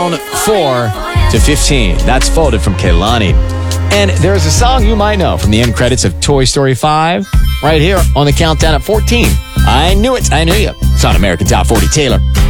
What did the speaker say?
4 to 15. That's Folded from Kehlani. And there's a song you might know from the end credits of Toy Story 5 right here on the countdown at 14. I knew it. I knew you. It's on American Top 40 Taylor.